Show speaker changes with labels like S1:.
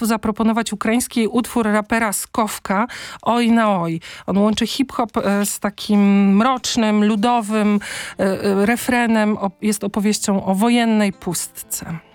S1: Państwu zaproponować ukraiński utwór rapera Skowka Oj na oj. On łączy hip-hop z takim mrocznym, ludowym refrenem. Jest opowieścią o wojennej pustce.